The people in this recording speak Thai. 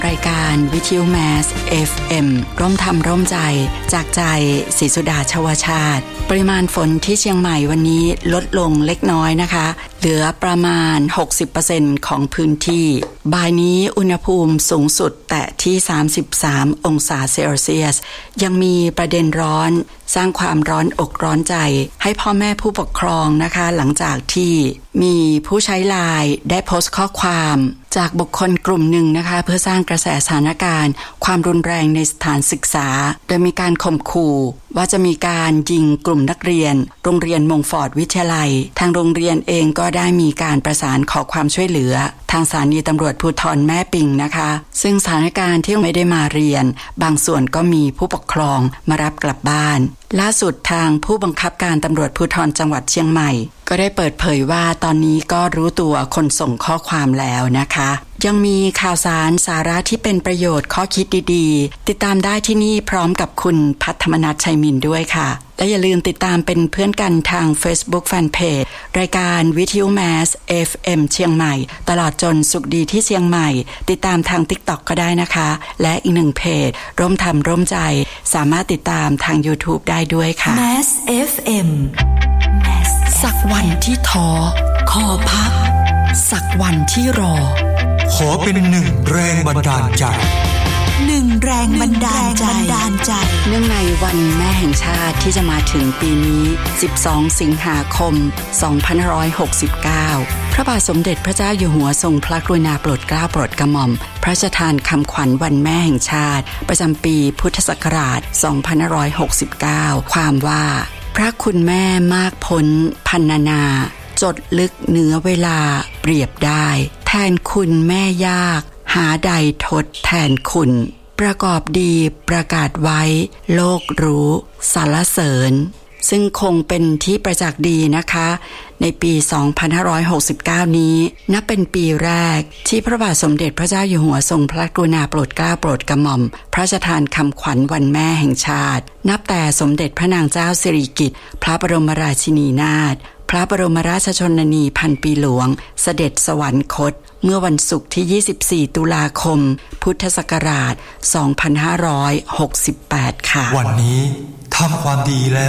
รายการวิทยุแมส FM ร่วมทำร่วมใจจากใจศรีสุดาชวชาติปริมาณฝนที่เชียงใหม่วันนี้ลดลงเล็กน้อยนะคะเหลือประมาณ 60% ของพื้นที่บ่ายนี้อุณหภูมิสูงสุดแตะที่33องศาเซลเซียสยังมีประเด็นร้อนสร้างความร้อนอกร้อนใจให้พ่อแม่ผู้ปกครองนะคะหลังจากที่มีผู้ใช้ไลน์ได้โพสต์ข้อความจากบุคคลกลุ่มหนึ่งนะคะเพื่อสร้างกระแสสถานการณ์ความรุนแรงในสถานศึกษาโดยมีการข่มขู่ว่าจะมีการยิงกลุ่มนักเรียนโรงเรียนมงฟอร์ดวิทยาลัยทางโรงเรียนเองก็ได้มีการประสานขอความช่วยเหลือทางสถานีตำรวจภูธรแม่ปิงนะคะซึ่งสถานการณ์ที่ไม่ได้มาเรียนบางส่วนก็มีผู้ปกครองมารับกลับบ้านล่าสุดทางผู้บังคับการตำรวจภูธรจังหวัดเชียงใหม่ก็ได้เปิดเผยว่าตอนนี้ก็รู้ตัวคนส่งข้อความแล้วนะคะยังมีข่าวสารสาระที่เป็นประโยชน์ข้อคิดดีๆติดตามได้ที่นี่พร้อมกับคุณพัฒมนัสชัยมินด้วยค่ะและอย่าลืมติดตามเป็นเพื่อนกันทาง Facebook Fanpage รายการวิทยุแมส FM เชียงใหม่ตลอดจนสุขดีที่เชียงใหม่ติดตามทาง TikTok ก็ได้นะคะและอีกหนึ่งเพจร่วมทำร่วมใจสามารถติดตามทาง YouTube ได้ด้วยค่ะ Mass FM สักวันที่ท้อขอพักสักวันที่รอขอเป็นหนึ่งแรงบันดาลใจหนึ่งแรงบันดาลใจเนื่องในวันแม่แห่งชาติที่จะมาถึงปีนี้12สิงหาคม2569พระบาทสมเด็จพระเจ้าอยู่หัวทรงพระกรุณาโปรดเกล้าโปรดกระหม่อมพระราชทานคำขวัญวันแม่แห่งชาติประจำปีพุทธศักราช2569ความว่าพระคุณแม่มากพ้นพรรณนาจดลึกเนื้อเวลาเปรียบได้แทนคุณแม่ยากหาใดทดแทนคุณประกอบดีประกาศไว้โลกรู้สรรเสริญซึ่งคงเป็นที่ประจักษ์ดีนะคะในปี2569นี้นับเป็นปีแรกที่พระบาทสมเด็จพระเจ้าอยู่หัวทรงพระกรุณาโปรดเกล้าโปรดกระหม่อมพระราชทานคำขวัญวันแม่แห่งชาตินับแต่สมเด็จพระนางเจ้าสิริกิติ์พระบรมราชินีนาถพระบรมราชชนนีพันปีหลวงเสด็จสวรรคตเมื่อวันศุกร์ที่24ตุลาคมพุทธศักราช2568ค่ะวันนี้ทำความดีแล้ว